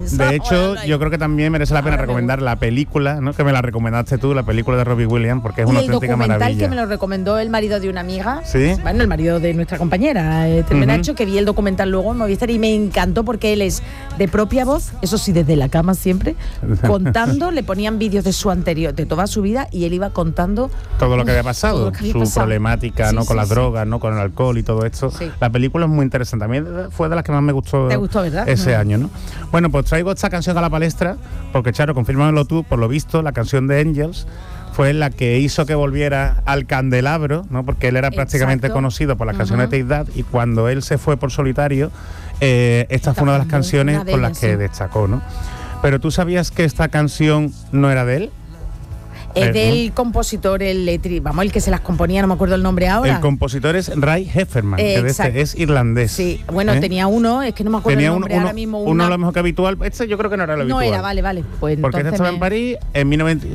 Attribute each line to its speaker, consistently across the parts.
Speaker 1: De hecho, yo creo que también merece la pena recomendar la película, ¿no? Que me la recomendaste tú, la película de Robbie Williams, porque es una auténtica maravilla.
Speaker 2: El documental que me lo recomendó el marido de una amiga.
Speaker 1: ¿Sí?
Speaker 2: Bueno, el marido de nuestra compañera, Nacho, que vi el documental luego en Movistar y me encantó porque él es de propia voz, eso sí, desde la cama siempre, contando, le ponían vídeos de su anterior, de toda su vida, y él iba contando
Speaker 1: todo lo que había pasado, su problemática, ¿no? Con las drogas, ¿no? Con el alcohol y todo esto. Sí. La película es muy interesante. A mí fue de las que más me gustó.
Speaker 2: ¿Te gustó, verdad?
Speaker 1: Ese año, ¿no? Bueno, pues traigo esta canción a la palestra, porque Charo, confírmamelo tú, por lo visto, la canción de Angels fue la que hizo que volviera al candelabro, ¿no? Porque él era prácticamente conocido por las canciones de Take That, y cuando él se fue por solitario, esta fue una de las canciones con las que destacó, ¿no? Pero ¿tú sabías que esta canción no era de él?
Speaker 2: Es del compositor, el que se las componía, no me acuerdo el nombre ahora.
Speaker 1: El compositor es Ray Hefferman, que es irlandés.
Speaker 2: Sí, bueno, tenía uno, es que no me acuerdo el nombre ahora mismo.
Speaker 1: Uno a lo mejor que habitual, este yo creo que no era lo habitual.
Speaker 2: No era, vale. Pues
Speaker 1: porque este estaba en París, en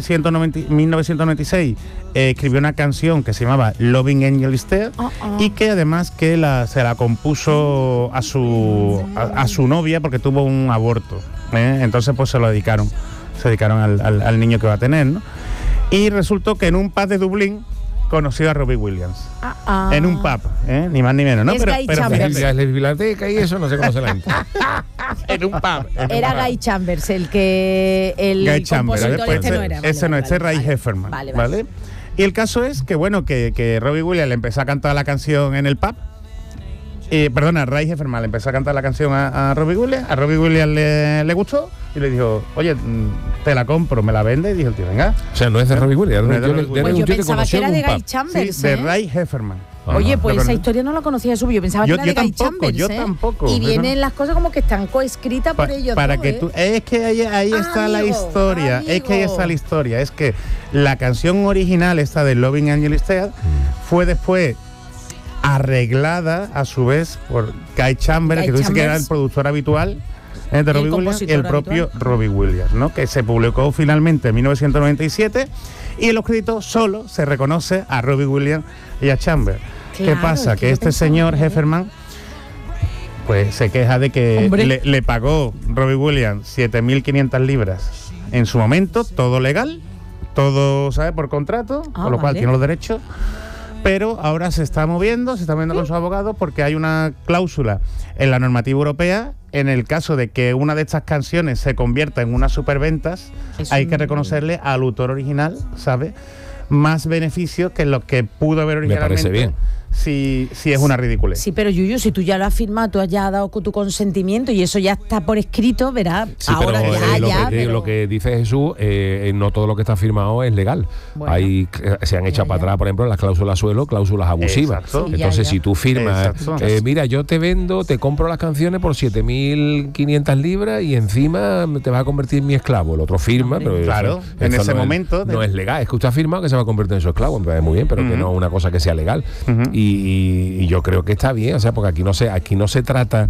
Speaker 1: 1996 escribió una canción que se llamaba Loving Angel Instead, y que además que se la compuso a su novia porque tuvo un aborto. Entonces pues se dedicaron al niño que va a tener, ¿no? Y resultó que en un pub de Dublín conoció a Robbie Williams. En un pub, ni más ni menos, ¿no?
Speaker 2: Es Guy Chambers.
Speaker 3: La biblioteca y eso no sé cómo se la entra.
Speaker 1: En un pub.
Speaker 2: Era Guy Chambers el que...
Speaker 1: Guy Chambers.
Speaker 2: Este no era.
Speaker 1: Ese no, este es Ray Hefferman. Vale. Y el caso es que, bueno, que Robbie Williams le empezó a cantar la canción en el pub. Ray Hefferman le empezó a cantar la canción a Robbie Williams. A Robbie Williams le gustó y le dijo, oye, te la compro, me la vende. Y dijo el tío, venga.
Speaker 3: O sea, no es de Robbie Williams.
Speaker 2: Yo pensaba que era de Guy Chambers.
Speaker 1: Sí, de Ray Hefferman.
Speaker 2: Oye, pues esa historia no la conocía de suyo. Yo pensaba que era de Guy Chambers.
Speaker 1: Yo tampoco.
Speaker 2: Y vienen las cosas como que están coescritas por ellos.
Speaker 1: Para que tú. Es que ahí está la historia. Es que ahí está la historia. Es que la canción original, esta de Loving Angel Instead, fue después arreglada a su vez por Guy Chambers, que tú dices que era el productor habitual de Robbie Williams, y el propio Robbie Williams, ¿no? Que se publicó finalmente en 1997, y en los créditos solo se reconoce a Robbie Williams y a Chambers. ¿Qué pasa? Que este señor Hefferman pues se queja de que le pagó Robbie Williams 7.500 libras en su momento, todo legal, todo, ¿sabes? Por contrato, con lo cual tiene los derechos. Pero ahora se está moviendo con su abogado, porque hay una cláusula en la normativa europea. En el caso de que una de estas canciones se convierta en unas superventas, hay que reconocerle al autor original, ¿sabes?, más beneficios que lo que pudo haber originalmente. Me parece bien. Si es una ridiculez.
Speaker 2: Sí, pero Yuyu, si tú ya lo has firmado, tú has ya dado tu consentimiento y eso ya está por escrito, verás.
Speaker 3: Sí, ahora pero lo que dice Jesús, no todo lo que está firmado es legal. Bueno, se han echado para atrás, por ejemplo, las cláusulas suelo, cláusulas abusivas. Exacto. Entonces, si tú firmas, mira, yo te compro las canciones por 7.500 libras y encima te vas a convertir en mi esclavo. El otro firma, pero
Speaker 1: claro, en ese momento
Speaker 3: no es legal. Es que usted ha firmado que se va a convertir en su esclavo, me parece muy bien, pero que no es una cosa que sea legal. Y yo creo que está bien, o sea, porque aquí no se trata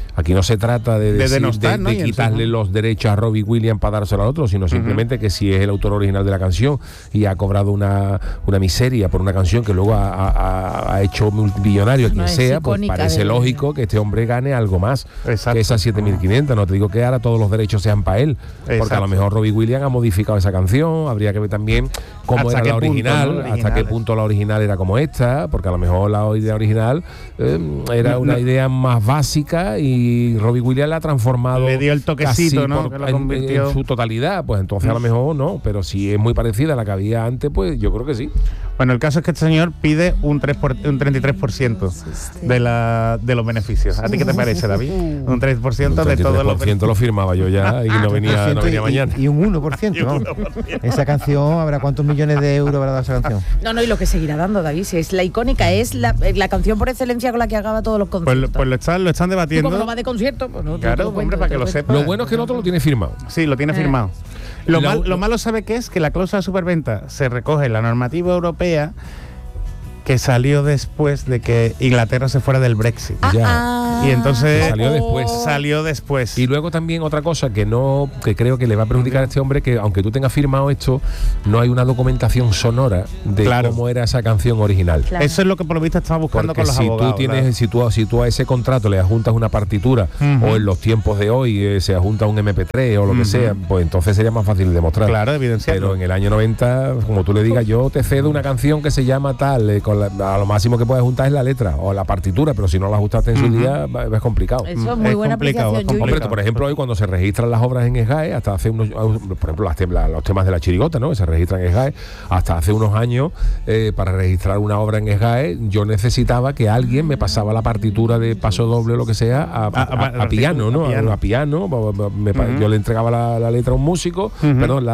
Speaker 3: de quitarle los derechos a Robbie Williams para dárselo al otro, sino simplemente que si es el autor original de la canción y ha cobrado una miseria por una canción que luego ha hecho multimillonario a quien sea, pues parece lógico que este hombre gane algo más que esas 7.500. No te digo que ahora todos los derechos sean para él, porque a lo mejor Robbie Williams ha modificado esa canción, habría que ver también cómo era la original, hasta qué punto la original era como esta, porque a lo mejor la idea original era una idea más básica y Robbie Williams la ha transformado,
Speaker 1: le dio el toquecito, ¿no?
Speaker 3: En su totalidad, pues entonces a lo mejor no, pero si es muy parecida a la que había antes, pues yo creo que sí.
Speaker 1: Bueno, el caso es que este señor pide un 33% de los beneficios. ¿A ti qué te parece, David? Un 3% de todos los beneficios.
Speaker 3: Lo firmaba yo ya y no venía mañana.
Speaker 4: Y un 1%, ¿no? Esa canción, ¿habrá cuántos millones de euros habrá dado esa canción?
Speaker 2: No, y lo que seguirá dando, David, si es la icónica, es la canción por excelencia con la que acaba todos los conciertos.
Speaker 1: Pues lo están debatiendo.
Speaker 2: ¿Cómo no va de concierto? Pues no,
Speaker 1: claro, hombre, para que lo sepa.
Speaker 3: Lo bueno es que el otro lo tiene firmado.
Speaker 1: Sí, lo tiene firmado. Lo malo, ¿sabe qué es? Que la cláusula de superventa se recoge en la normativa europea, que salió después de que Inglaterra se fuera del Brexit. Y entonces
Speaker 3: salió después. Y luego también otra cosa que creo que le va a perjudicar a este hombre, que aunque tú tengas firmado esto, no hay una documentación sonora de cómo era esa canción original.
Speaker 1: Claro. Eso es lo que por lo visto estaba buscando con los abogados.
Speaker 3: Si tú a ese contrato le adjuntas una partitura, o en los tiempos de hoy se adjunta un MP3 o lo que sea, pues entonces sería más fácil de demostrar.
Speaker 1: Claro, evidenciarlo.
Speaker 3: Pero en el año 90, como tú le digas, yo te cedo una canción que se llama tal, a lo máximo que puedes juntar es la letra o la partitura, pero si no la ajustaste en su día, es complicado.
Speaker 2: Eso es muy buena apreciación.
Speaker 3: Hombre, por ejemplo, hoy cuando se registran las obras en SGAE, hasta hace unos, por ejemplo, los temas de la chirigota, ¿no? Que se registran en SGAE, hasta hace unos años, para registrar una obra en SGAE, yo necesitaba que alguien me pasaba la partitura de paso doble o lo que sea a piano, ¿no? A piano. Yo le entregaba la letra a un músico, perdón,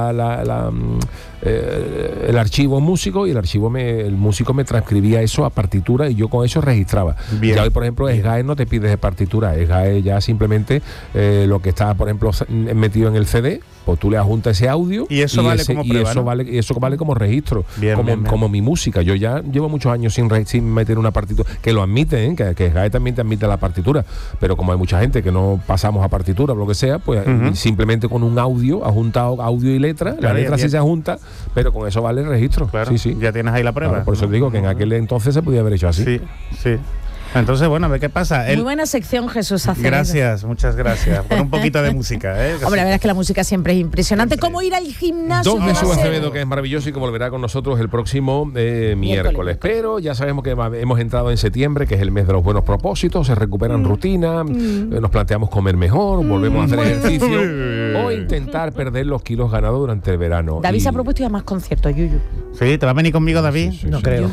Speaker 3: el archivo a un músico, y el músico me transcribía eso a partitura y yo con eso registraba. Bien. Ya hoy, por ejemplo, SGAE no te pides de partitura, SGAE ya simplemente lo que está, por ejemplo, metido en el CD, pues tú le adjuntas ese audio
Speaker 1: y eso vale como prueba,
Speaker 3: y eso vale como registro, como mi música. Yo ya llevo muchos años sin meter una partitura, que lo admiten, que SGAE también te admite la partitura, pero como hay mucha gente que no pasamos a partitura o lo que sea, pues simplemente con un audio, adjuntado audio y letra, la letra sí se adjunta, pero con eso vale el registro.
Speaker 1: Claro, sí. Ya tienes ahí la prueba.
Speaker 3: Claro, por eso digo que en aquel entonces se podía haber hecho así.
Speaker 1: Sí. Entonces, bueno, a ver qué pasa.
Speaker 2: Muy buena sección, Jesús Acevedo.
Speaker 1: Gracias, muchas gracias. Con un poquito de música,
Speaker 2: Hombre, la verdad es que la música siempre es impresionante. ¿Cómo ir al gimnasio?
Speaker 3: Don Jesús Acevedo, que es maravilloso y que volverá con nosotros el próximo miércoles. Pero ya sabemos que hemos entrado en septiembre, que es el mes de los buenos propósitos, se recuperan rutinas, nos planteamos comer mejor, volvemos a hacer ejercicio o intentar perder los kilos ganados durante el verano.
Speaker 2: David se ha propuesto ya más conciertos, Yuyu.
Speaker 1: Sí, ¿te va a venir conmigo, David?
Speaker 3: Sí,
Speaker 1: no creo.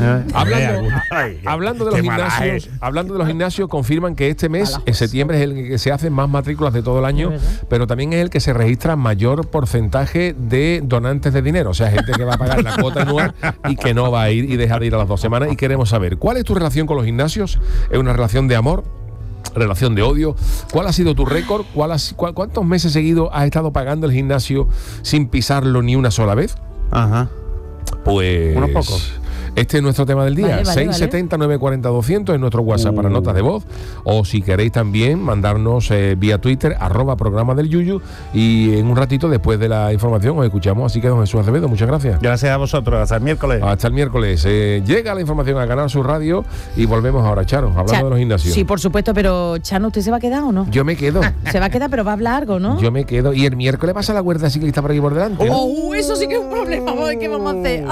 Speaker 3: Hablando de los gimnasios, confirman que este mes, en septiembre, es el que se hacen más matrículas de todo el año, pero también es el que se registra mayor porcentaje de donantes de dinero, o sea, gente que va a pagar la cuota anual y que no va a ir y deja de ir a las 2 semanas. Y queremos saber, ¿cuál es tu relación con los gimnasios? ¿Es una relación de amor? ¿Relación de odio? ¿Cuál ha sido tu récord? ¿Cuántos meses seguidos has estado pagando el gimnasio sin pisarlo ni una sola vez?
Speaker 1: Ajá.
Speaker 3: Pues
Speaker 1: unos pocos.
Speaker 3: Este es nuestro tema del día, 670-940-200 es nuestro WhatsApp para notas de voz, o si queréis también mandarnos vía Twitter, @programa del Yuyu, y en un ratito después de la información os escuchamos. Así que don Jesús Acevedo, muchas gracias.
Speaker 1: Gracias a vosotros, hasta el miércoles.
Speaker 3: Hasta el miércoles. Llega la información a Canal Sur Radio y volvemos ahora, Charo, hablando de los gimnasios.
Speaker 2: Sí, por supuesto, pero Chano, ¿usted se va a quedar o no?
Speaker 3: Yo me quedo.
Speaker 2: Se va a quedar, pero va a hablar algo, ¿no?
Speaker 3: Yo me quedo. Y el miércoles pasa la huerta ciclista por aquí por delante.
Speaker 2: Eso sí que es un problema. Vamos a ver qué vamos a hacer.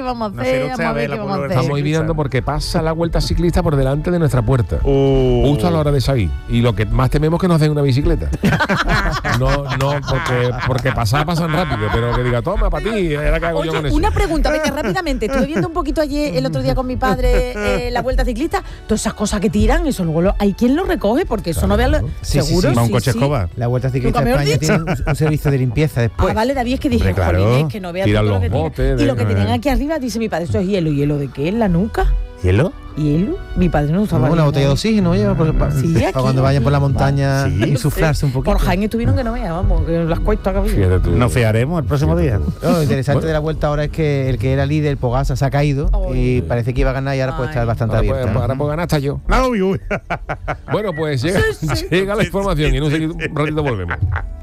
Speaker 3: Estamos mirando porque pasa la vuelta ciclista por delante de nuestra puerta. Justo a la hora de salir. Y lo que más tememos es que nos den una bicicleta. no, porque pasan rápido, pero que diga, toma, para ti, era que hago yo con eso.
Speaker 2: Una pregunta, venga, rápidamente. Estuve viendo un poquito ayer, el otro día con mi padre, la vuelta ciclista, todas esas cosas que tiran, eso luego hay quien lo recoge, porque eso no vea seguro.
Speaker 1: Va un coche escoba.
Speaker 4: La vuelta ciclista de España tiene un servicio de limpieza después.
Speaker 2: Vale, David, es que dije,
Speaker 1: claro,
Speaker 2: que no vea
Speaker 3: tiran
Speaker 2: todo
Speaker 3: los
Speaker 2: lo que
Speaker 3: botes.
Speaker 2: Y lo que tenían aquí arriba, dice mi padre, esto es hielo. ¿Hielo de qué? ¿En la nuca?
Speaker 1: ¿Hielo?
Speaker 2: ¿Hielo? Mi padre no usaba
Speaker 4: una botella de oxígeno lleva para cuando vayan por la montaña y insuflarse un poquito.
Speaker 2: Por Jaén estuvieron que no vea, vamos, que las cuestas que había.
Speaker 1: Nos fiaremos el próximo día.
Speaker 4: Lo interesante de la vuelta ahora es que el que era líder, Pogasa, se ha caído y parece que iba a ganar y ahora puede estar bastante abierto.
Speaker 3: Ahora puede ganar hasta yo. Bueno, pues llega la información y en un ratito volvemos.